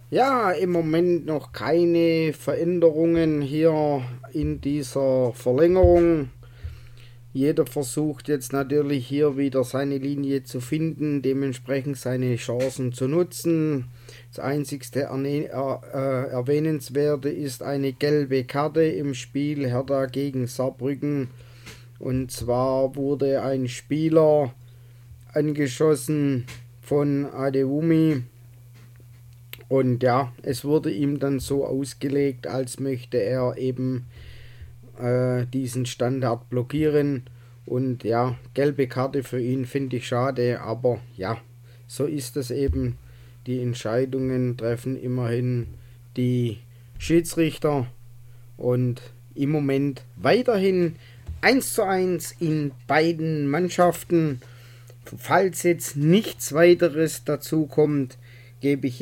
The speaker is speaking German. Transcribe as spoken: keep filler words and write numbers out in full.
Ja, im Moment noch keine Veränderungen hier in dieser Verlängerung. Jeder versucht jetzt natürlich hier wieder seine Linie zu finden, dementsprechend seine Chancen zu nutzen. Das einzigste Erne er äh, Erwähnenswerte ist eine gelbe Karte im Spiel Hertha gegen Saarbrücken. Und zwar wurde ein Spieler angeschossen von Adewumi. Und ja, es wurde ihm dann so ausgelegt, als möchte er eben äh, diesen Standard blockieren. Und ja, gelbe Karte für ihn finde ich schade, aber ja, so ist es eben. Die Entscheidungen treffen immerhin die Schiedsrichter und im Moment weiterhin eins zu eins in beiden Mannschaften. Falls jetzt nichts weiteres dazu kommt, gebe ich